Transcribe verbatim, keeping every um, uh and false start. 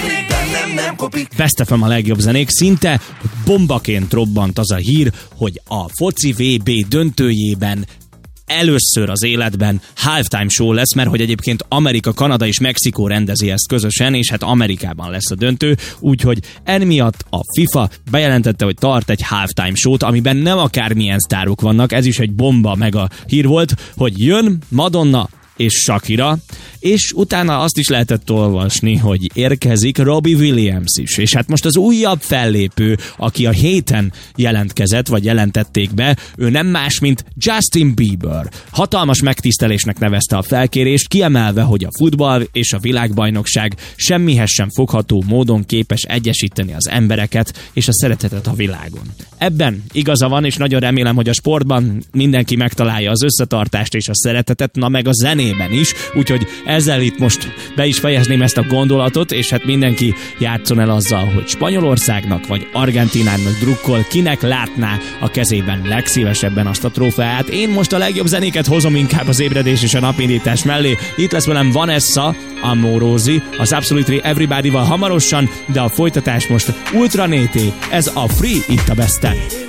Best ef em a legjobb zenék, szinte bombaként robbant az a hír, hogy a foci vé bé döntőjében először az életben halftime show lesz, mert hogy egyébként Amerika, Kanada és Mexikó rendezi ezt közösen, és hát Amerikában lesz a döntő, úgyhogy emiatt a FIFA bejelentette, hogy tart egy halftime show-t, amiben nem akármilyen sztárok vannak, ez is egy bomba meg a hír volt, hogy jön Madonna és Shakira, és utána azt is lehetett olvasni, hogy érkezik Robbie Williams is. És hát most az újabb fellépő, aki a héten jelentkezett, vagy jelentették be, ő nem más, mint Justin Bieber. Hatalmas megtisztelésnek nevezte a felkérést, kiemelve, hogy a futball és a világbajnokság semmihez sem fogható módon képes egyesíteni az embereket és a szeretetet a világon. Ebben igaza van, és nagyon remélem, hogy a sportban mindenki megtalálja az összetartást és a szeretetet, na meg a zenében is, úgyhogy ezzel itt most be is fejezném ezt a gondolatot, és hát mindenki játszon el azzal, hogy Spanyolországnak vagy Argentínának drukkol, kinek látná a kezében legszívesebben azt a trófeát. Én most a legjobb zenéket hozom inkább az ébredés és a napindítás mellé. Itt lesz velem Vanessa Amorosi, az Absolutely Everybody-val hamarosan, de a folytatás most Ultra Nété, ez a Free itt a Besten.